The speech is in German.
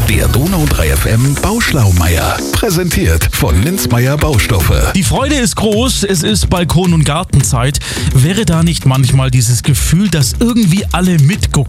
Der Donau 3 FM Bauschlaumeier. Präsentiert von Linzmeier Baustoffe. Die Freude ist groß, es ist Balkon- und Gartenzeit. Wäre da nicht manchmal dieses Gefühl, dass irgendwie alle mitgucken?